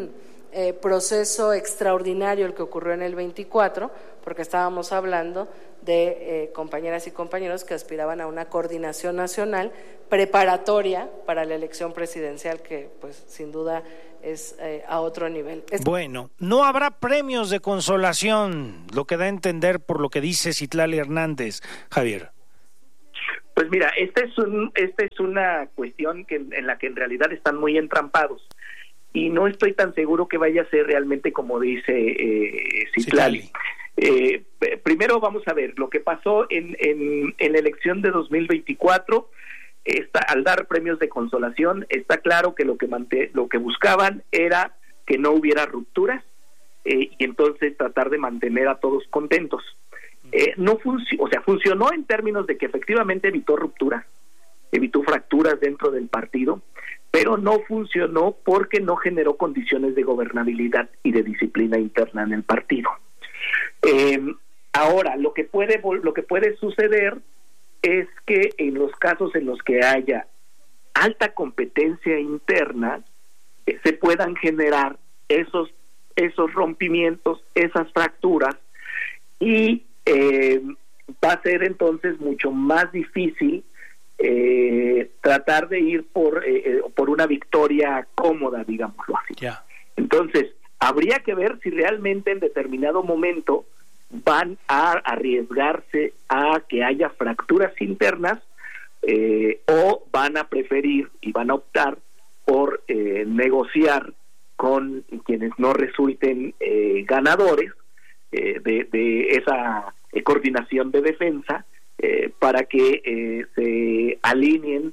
eh, proceso extraordinario el que ocurrió en el veinticuatro, porque estábamos hablando de eh, compañeras y compañeros que aspiraban a una coordinación nacional preparatoria para la elección presidencial, que pues sin duda es eh, a otro nivel. Es... Bueno, no habrá premios de consolación, lo que da a entender por lo que dice Citlali Hernández, Javier. Pues mira, esta es un, esta es una cuestión que en la que en realidad están muy entrampados y no estoy tan seguro que vaya a ser realmente como dice eh, Citlali. Sí, eh, primero vamos a ver lo que pasó en, en, en la elección de dos mil veinticuatro. Está, al dar premios de consolación, está claro que lo que mante, lo que buscaban era que no hubiera rupturas eh, y entonces tratar de mantener a todos contentos. Eh, no func- o sea, funcionó en términos de que efectivamente evitó rupturas, evitó fracturas dentro del partido, pero no funcionó porque no generó condiciones de gobernabilidad y de disciplina interna en el partido. Eh, ahora, lo que puede lo que puede suceder es que en los casos en los que haya alta competencia interna eh, se puedan generar esos esos rompimientos, esas fracturas, y eh, va a ser entonces mucho más difícil eh, tratar de ir por eh, por una victoria cómoda, digámoslo así. Yeah. Entonces, habría que ver si realmente en determinado momento van a arriesgarse a que haya fracturas internas eh, o van a preferir y van a optar por eh, negociar con quienes no resulten eh, ganadores eh, de, de esa eh, coordinación de defensa eh, para que eh, se alineen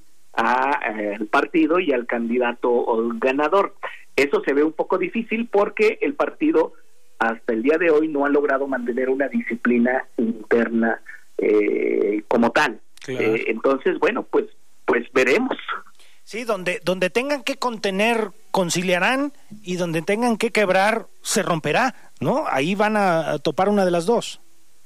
al eh, partido y al candidato ganador. Eso se ve un poco difícil porque el partido hasta el día de hoy no ha logrado mantener una disciplina interna eh, como tal. Claro. Eh, entonces, bueno, pues pues veremos. Sí, donde donde tengan que contener, conciliarán, y donde tengan que quebrar, se romperá, ¿no? Ahí van a, a topar una de las dos.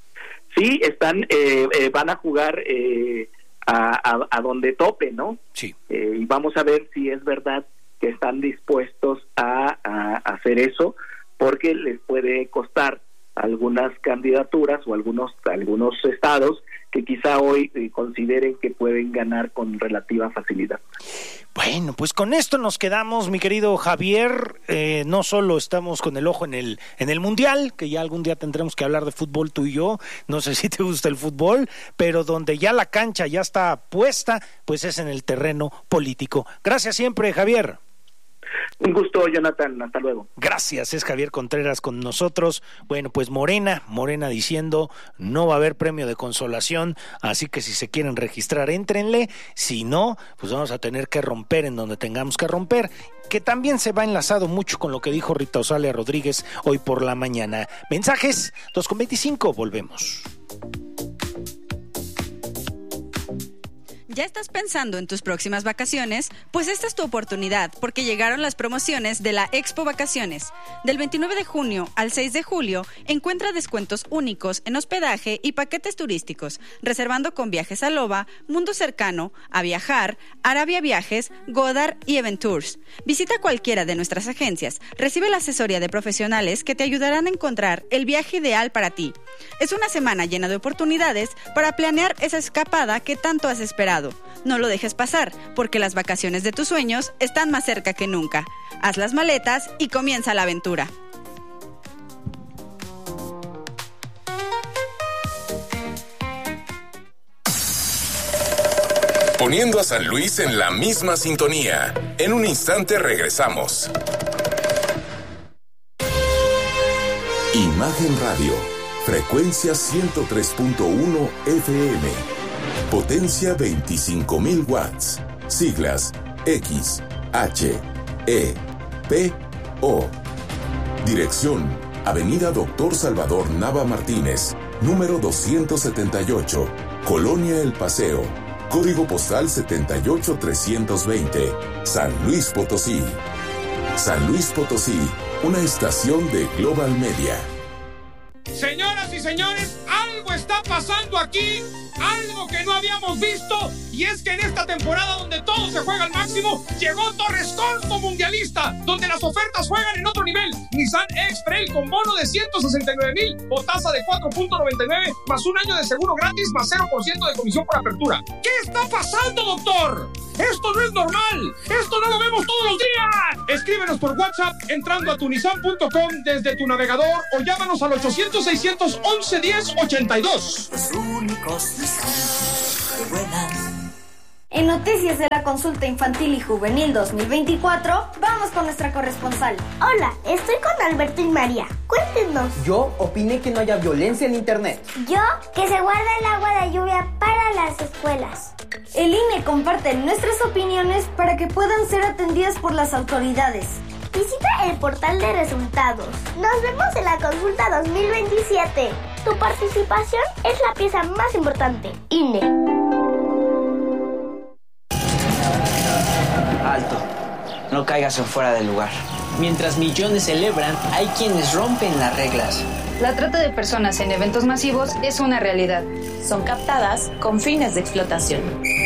Sí, están eh, eh, van a jugar eh, a, a, a donde tope, ¿no? Sí. Eh, y vamos a ver si es verdad que están dispuestos a, a hacer eso, porque les puede costar algunas candidaturas o algunos algunos estados que quizá hoy eh, consideren que pueden ganar con relativa facilidad. Bueno, pues con esto nos quedamos, mi querido Javier. Eh, no solo estamos con el ojo en el en el Mundial, que ya algún día tendremos que hablar de fútbol tú y yo, no sé si te gusta el fútbol, pero donde ya la cancha ya está puesta, pues es en el terreno político. Gracias siempre, Javier. Un gusto, Jonathan, hasta luego. Gracias, es Javier Contreras con nosotros. Bueno, pues Morena, Morena diciendo no va a haber premio de consolación, así que si se quieren registrar, éntrenle, si no, pues vamos a tener que romper en donde tengamos que romper, que también se va enlazado mucho con lo que dijo Rita Osalia Rodríguez hoy por la mañana. Mensajes, dos con veinticinco, volvemos. ¿Ya estás pensando en tus próximas vacaciones? Pues esta es tu oportunidad, porque llegaron las promociones de la Expo Vacaciones. Del veintinueve de junio al seis de julio, encuentra descuentos únicos en hospedaje y paquetes turísticos, reservando con Viajes a Loba, Mundo Cercano, A Viajar, Arabia Viajes, Godard y Eventurs. Visita cualquiera de nuestras agencias, recibe la asesoría de profesionales que te ayudarán a encontrar el viaje ideal para ti. Es una semana llena de oportunidades para planear esa escapada que tanto has esperado. No lo dejes pasar, porque las vacaciones de tus sueños están más cerca que nunca. Haz las maletas y comienza la aventura. Poniendo a San Luis en la misma sintonía. En un instante regresamos. Imagen Radio, frecuencia ciento tres punto uno F M. Potencia veinticinco mil watts. Siglas X, H, E, P, O. Dirección: Avenida Doctor Salvador Nava Martínez, número doscientos setenta y ocho, Colonia El Paseo. Código postal setenta y ocho trescientos veinte, San Luis Potosí. San Luis Potosí, una estación de Global Media. Señoras y señores, algo está pasando aquí. algo que no habíamos visto, y es que en esta temporada donde todo se juega al máximo, llegó Torres Corso Mundialista, donde las ofertas juegan en otro nivel. Nissan X-Trail con bono de ciento sesenta y nueve mil o tasa de cuatro punto noventa y nueve más un año de seguro gratis más cero por ciento de comisión por apertura. ¿Qué está pasando, doctor? ¡Esto no es normal! ¡Esto no lo vemos todos los días! Escríbenos por WhatsApp entrando a tu nissan punto com desde tu navegador o llámanos al ochocientos, seiscientos once, diez ochenta y dos. Los únicos Nissan que vuelan. En Noticias de la Consulta Infantil y Juvenil dos mil veinticuatro, vamos con nuestra corresponsal. Hola, estoy con Alberto y María. Cuéntenos. Yo opiné que no haya violencia en internet. Yo, que se guarda el agua de lluvia para las escuelas. El I N E comparte nuestras opiniones para que puedan ser atendidas por las autoridades. Visita el portal de resultados. Nos vemos en la Consulta dos mil veintisiete. Tu participación es la pieza más importante. I N E. Alto, no caigas en fuera del lugar. Mientras millones celebran, hay quienes rompen las reglas. La trata de personas en eventos masivos es una realidad. Son captadas con fines de explotación.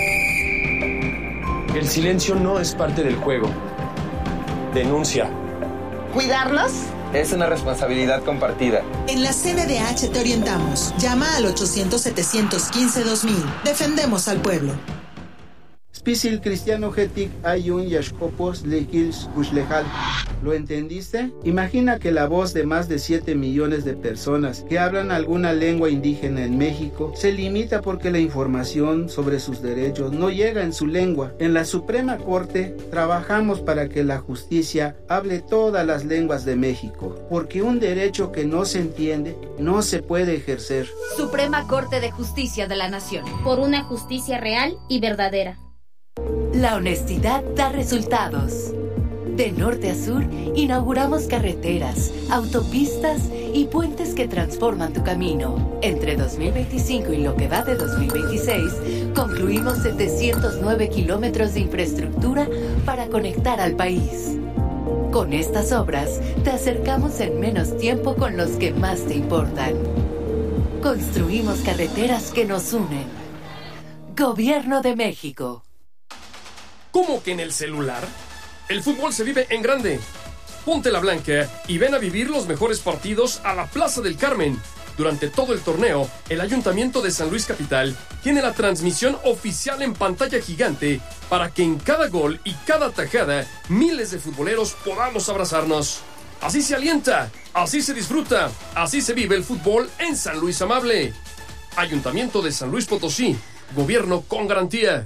El silencio no es parte del juego. Denuncia. ¿Cuidarnos? Es una responsabilidad compartida. En la C N D H te orientamos. Llama al ochocientos, setecientos quince, dos mil. Defendemos al pueblo. Spisil cristiano getic ayun yashkopos lekils bushlejal. ¿Lo entendiste? Imagina que la voz de más de siete millones de personas que hablan alguna lengua indígena en México se limita porque la información sobre sus derechos no llega en su lengua. En la Suprema Corte trabajamos para que la justicia hable todas las lenguas de México, porque un derecho que no se entiende no se puede ejercer. Suprema Corte de Justicia de la Nación. Por una justicia real y verdadera. La honestidad da resultados. De norte a sur, inauguramos carreteras, autopistas y puentes que transforman tu camino. Entre dos mil veinticinco y lo que va de dos mil veintiséis, concluimos setecientos nueve kilómetros de infraestructura para conectar al país. Con estas obras, te acercamos en menos tiempo con los que más te importan. Construimos carreteras que nos unen. Gobierno de México. ¿Cómo que en el celular? El fútbol se vive en grande. Ponte la blanca y ven a vivir los mejores partidos a la Plaza del Carmen. Durante todo el torneo, el Ayuntamiento de San Luis Capital tiene la transmisión oficial en pantalla gigante para que en cada gol y cada tajada miles de futboleros podamos abrazarnos. Así se alienta, así se disfruta, así se vive el fútbol en San Luis Amable. Ayuntamiento de San Luis Potosí, gobierno con garantía.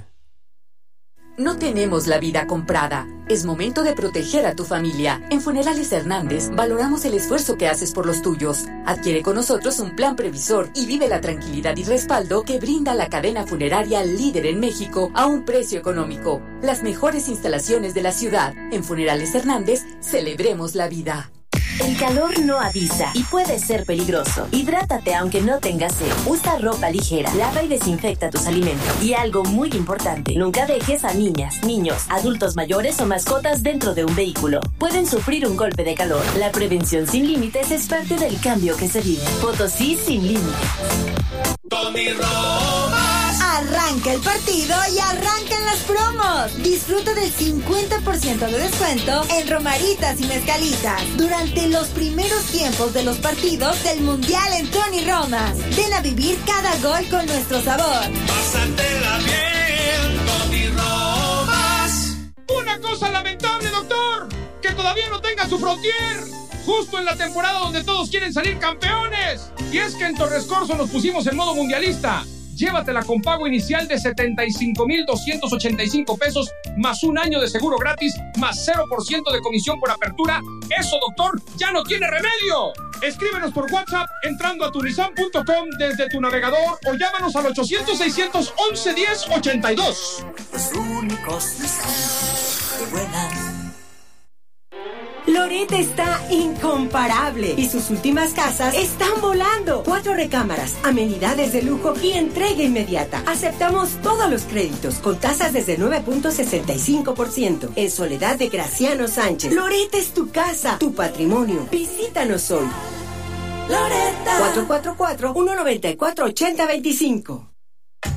No tenemos la vida comprada. Es momento de proteger a tu familia. En Funerales Hernández valoramos el esfuerzo que haces por los tuyos. Adquiere con nosotros un plan previsor y vive la tranquilidad y respaldo que brinda la cadena funeraria líder en México a un precio económico. Las mejores instalaciones de la ciudad. En Funerales Hernández, celebremos la vida. El calor no avisa y puede ser peligroso. Hidrátate aunque no tengas sed. Usa ropa ligera. Lava y desinfecta tus alimentos. Y algo muy importante, nunca dejes a niñas, niños, adultos mayores o mascotas dentro de un vehículo. Pueden sufrir un golpe de calor. La prevención sin límites es parte del cambio que se vive. Potosí sin límites. Tony Romas. Arranca el partido y arrancan las promos. Disfruta del cincuenta por ciento de descuento en romaritas y mezcalitas durante los primeros tiempos de los partidos del Mundial en Tony Romas. Ven a vivir cada gol con nuestro sabor. Pásatela bien, Tony Romas. Una cosa lamentable, doctor, que todavía no tenga su frontier. Justo en la temporada donde todos quieren salir campeones. Y es que en Torres Corso nos pusimos en modo mundialista. Llévatela con pago inicial de setenta y cinco mil doscientos ochenta y cinco pesos, más un año de seguro gratis, más cero por ciento de comisión por apertura. Eso, doctor, ya no tiene remedio. Escríbenos por WhatsApp entrando a tu nissan punto com desde tu navegador o llámanos al ochocientos, seiscientos once, diez ochenta y dos. Los únicos Nissan que vuelan. Loret está incomparable y sus últimas casas están volando. Cuatro recámaras, amenidades de lujo y entrega inmediata. Aceptamos todos los créditos con tasas desde nueve punto sesenta y cinco por ciento. En Soledad de Graciano Sánchez. Loret es tu casa, tu patrimonio. Visítanos hoy. Loretta. cuatro cuatro cuatro, uno nueve cuatro, ocho cero dos cinco.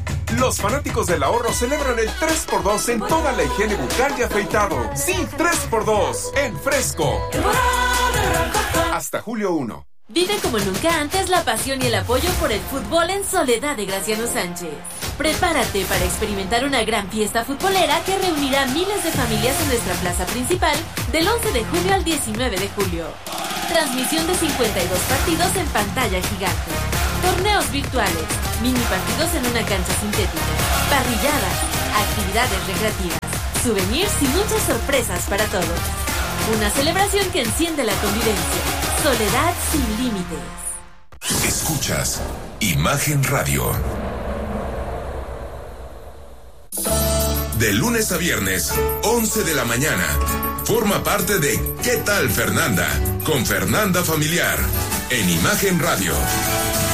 Los fanáticos del ahorro celebran el tres por dos en toda la higiene bucal y afeitado. Sí, tres por dos en Fresco. Hasta julio primero. Vive como nunca antes la pasión y el apoyo por el fútbol en Soledad de Graciano Sánchez. Prepárate para experimentar una gran fiesta futbolera que reunirá miles de familias en nuestra plaza principal del once de junio al diecinueve de julio. Transmisión de cincuenta y dos partidos en pantalla gigante. Torneos virtuales, mini partidos en una cancha sintética, parrilladas, actividades recreativas, souvenirs y muchas sorpresas para todos. Una celebración que enciende la convivencia. Soledad sin límites. Escuchas Imagen Radio. De lunes a viernes, once de la mañana. Forma parte de ¿Qué tal, Fernanda? Con Fernanda Familiar. En Imagen Radio.